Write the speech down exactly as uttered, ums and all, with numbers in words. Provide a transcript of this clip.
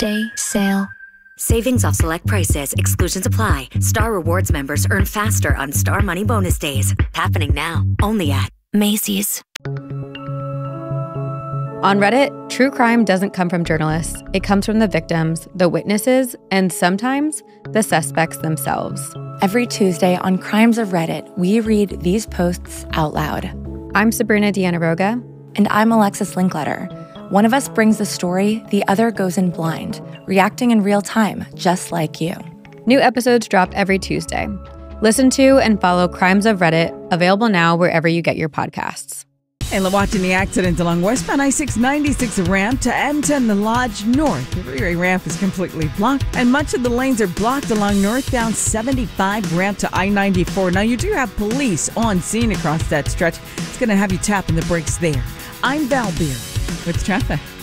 Day sale. Savings off select prices. Exclusions apply. Star Rewards members earn faster on Star Money Bonus Days. Happening now. Only at Macy's. On Reddit, true crime doesn't come from journalists. It comes from the victims, the witnesses, and sometimes the suspects themselves. Every Tuesday on Crimes of Reddit, we read these posts out loud. I'm Sabrina Dianaroga. And I'm Alexis Linkletter. One of us brings the story, the other goes in blind, reacting in real time, just like you. New episodes drop every Tuesday. Listen to and follow Crimes of Reddit, available now wherever you get your podcasts. And watching the accident along westbound I six ninety-six ramp to M ten The Lodge North. The freeway ramp is completely blocked, and much of the lanes are blocked along northbound seventy-five ramp to I ninety-four. Now, you do have police on scene across that stretch. It's going to have you tapping the brakes there. I'm Val Beer with traffic.